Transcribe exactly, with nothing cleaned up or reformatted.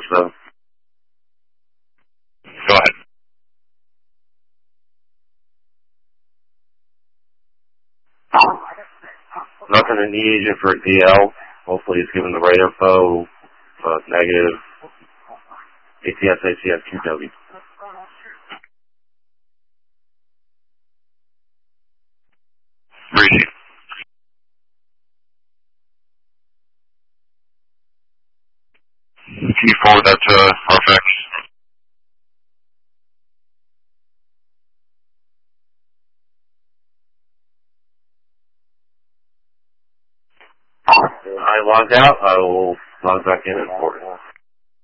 seven. Go ahead. Nothing in the agent for a D L. Hopefully he's given the right info. Uh, negative. A T S A C S Q W. Reading. Can you forward that to R F X? I logged out. I will log back in and forward it.